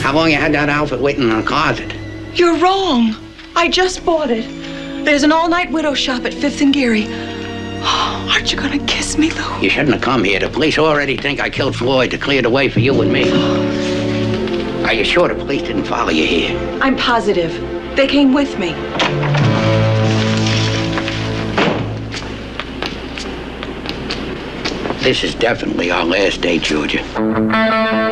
How long you had that outfit waiting in the closet? You're wrong. I just bought it. There's an all-night widow shop at 5th and Geary. Aren't you gonna kiss me, Lou? You shouldn't have come here. The police already think I killed Floyd to clear the way for you and me. Are you sure the police didn't follow you here? I'm positive. They came with me. This is definitely our last day, Georgia.